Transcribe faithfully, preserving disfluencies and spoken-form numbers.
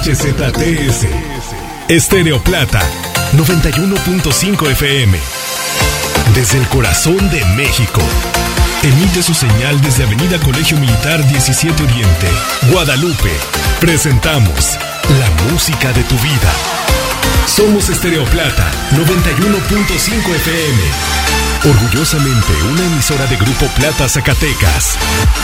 H Z T S. Estéreo Plata, noventa y uno punto cinco F M. Desde el corazón de México. Emite su señal desde Avenida Colegio Militar diecisiete Oriente, Guadalupe. Presentamos la música de tu vida. Somos Estéreo Plata, noventa y uno punto cinco F M. Orgullosamente una emisora de Grupo Plata Zacatecas.